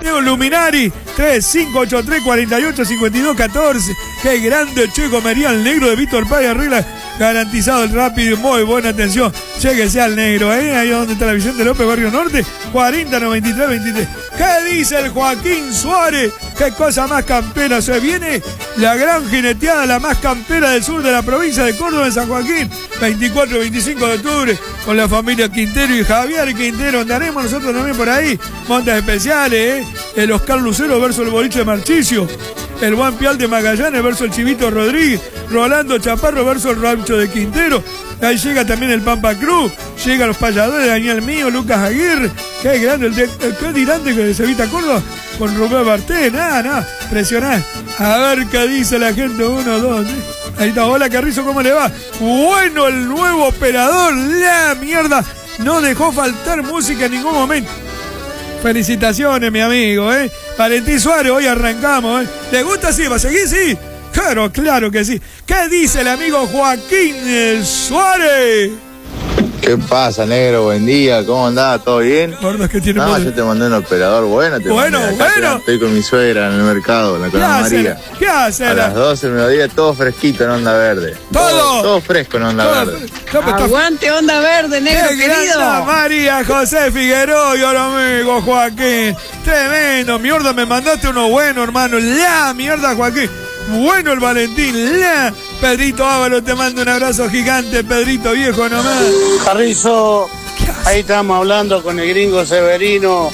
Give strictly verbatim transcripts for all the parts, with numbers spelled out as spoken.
Diego Luminari, tres cinco ocho tres cuatro ocho cinco dos uno cuatro. Qué grande Che comería el negro de Víctor Pay Arregla. Garantizado el rápido, muy buena atención. Che que sea el negro, ¿eh? Ahí donde está la Vicente López, Barrio Norte, cuarenta noventa y tres veintitrés. ¿Qué dice el Joaquín Suárez? Qué cosa más campera. Se viene la gran jineteada, la más campera del sur de la provincia de Córdoba, en San Joaquín, veinticuatro y veinticinco de octubre, con la familia Quintero y Javier Quintero. Andaremos nosotros también por ahí. Montas especiales, ¿eh? El Oscar Lucero versus el boliche de Marchicio. El Juan Pial de Magallanes versus el Chivito Rodríguez. Rolando Chaparro versus el Rancho de Quintero. Ahí llega también el Pampa Cruz. Llega los payadores, Daniel Mío, Lucas Aguirre. Qué grande, el de, el, qué dirante que se evita Córdoba con Rubén Barté. Nada, nada, presionar. A ver qué dice la gente. Uno, dos, tres. Ahí está. Hola Carrizo, ¿cómo le va? Bueno, el nuevo operador. La mierda. No dejó faltar música en ningún momento. Felicitaciones, mi amigo, ¿eh? Valentín Suárez, hoy arrancamos, ¿eh? ¿Le gusta así? ¿Va a seguir? Sí. Claro, claro que sí. ¿Qué dice el amigo Joaquín Suárez? ¿Qué pasa, negro? Buen día, ¿cómo andás? ¿Todo bien? Gordos que tiene No, poder. yo te mandé un operador bueno. Te bueno, mandé acá, bueno. Estoy con mi suegra en el mercado, en la Colonia María. ¿Qué hace? A las doce del mediodía, todo fresquito en Onda Verde. ¿Todo? Todo, todo fresco en Onda Todo, Verde. no, está... Aguante Onda Verde, negro ¡Qué querido! grande María José Figueroa y ahora amigo Joaquín! Tremendo, mierda, me mandaste uno bueno, hermano. La mierda, Joaquín. Bueno el Valentín, la. Pedrito Ávalo, te mando un abrazo gigante, Pedrito viejo nomás. Carrizo, ahí estamos hablando con el gringo Severino.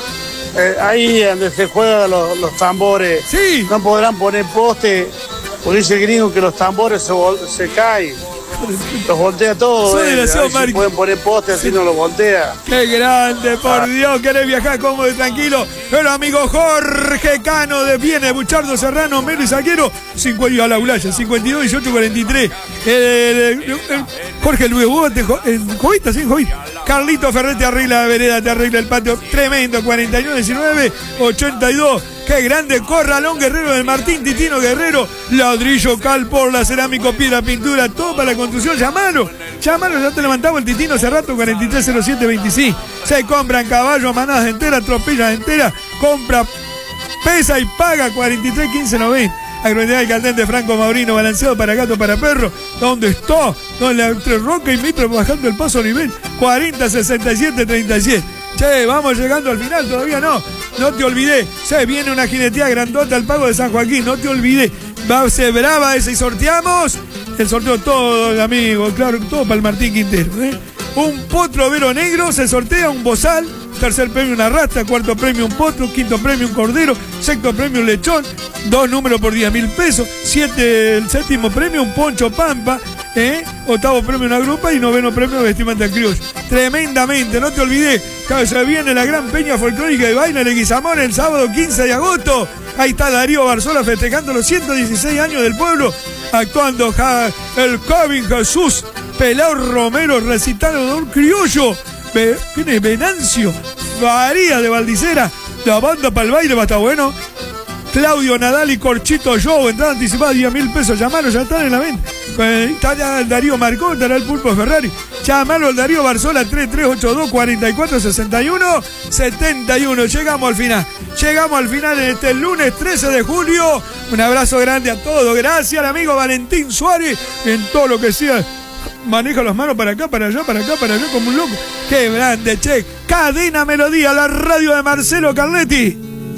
Eh, ahí donde se juegan los, los tambores. Sí. No podrán poner poste, porque dice el gringo que los tambores se, vol- se caen. Los voltea todos. Soy Eh. desgraciado, Si pueden poner poste, así no los voltea. ¡Qué grande, por Dios! ¿Querés viajar cómodo y tranquilo? El amigo Jorge Cano de Viene, Buchardo, Serrano, Melo y Saquero, cincuenta a la Ulaya, cincuenta y dos, dieciocho, cuarenta y tres. El, el, el, el, Jorge Luis Bote, en Jovita, sí, Jovita. Carlito Ferrer te arregla la vereda, te arregla el patio. Tremendo, cuarenta y nueve, diecinueve, ochenta y dos. ¡Qué grande! Corralón Guerrero del Martín Titino Guerrero. Ladrillo, cal, por la cerámico, piedra, pintura, todo para la construcción. Llamalo, llamalo, ya te levantamos el Titino hace rato, cuarenta y tres cero siete veinticinco. Se compran caballos, manadas enteras, tropillas enteras. Compra, pesa y paga cuarenta y tres quince noventa. Agronomía del Caldente Franco Maurino, balanceado para gato, para perro. ¿Dónde está? Donde entre Roca y Mitre bajando el paso a nivel. cuarenta sesenta y siete treinta y siete. Che, vamos llegando al final, todavía no. No te olvidé, se viene una jineteada grandota al pago de San Joaquín, no te olvidé. Va a ser brava ese y sorteamos. El sorteo todo, amigo, claro, todo para el Martín Quintero, ¿eh? Un potro vero negro, se sortea un bozal. Tercer premio una rasta, cuarto premio un potro, quinto premio un cordero, sexto premio un lechón, dos números por diez mil pesos, siete, el séptimo premio un poncho pampa, ¿eh? Octavo premio una grupa y noveno premio vestimenta criollo. Tremendamente, no te olvides que se viene la gran peña folclórica de Baile de Guizamón el sábado quince de agosto. Ahí está Darío Barzola festejando los ciento dieciséis años del pueblo, actuando ja, el Kevin Jesús, Pelao Romero, recitador criollo. Be, viene Venancio, María de Valdicera, la banda para el baile va a estar bueno. Claudio Nadal y Corchito Show, entrada anticipada diez mil pesos, llamalo, ya están en la venta. Eh, está ya el Darío Marcón, estará el Pulpo Ferrari. Llamalo al Darío Barzola tres tres ocho dos, cuatro cuatro, seis uno, siete uno. Llegamos al final, llegamos al final en este lunes trece de julio. Un abrazo grande a todos, gracias al amigo Valentín Suárez en todo lo que sea. Maneja las manos para acá, para allá, para acá, para allá como un loco. ¡Qué grande, che! Cadena Melodía, la radio de Marcelo Carletti.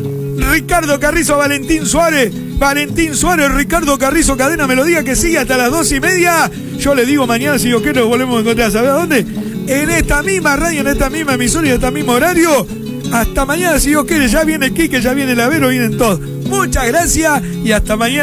Ricardo Carrizo, Valentín Suárez. Valentín Suárez, Ricardo Carrizo, Cadena Melodía, que sigue hasta las dos y media. Yo le digo mañana, si yo quiero, nos volvemos a encontrar. ¿Sabés a dónde? En esta misma radio, en esta misma emisora y en este mismo horario. Hasta mañana, si Dios quiere. Ya viene Quique, ya viene el Avero, vienen todos. Muchas gracias y hasta mañana.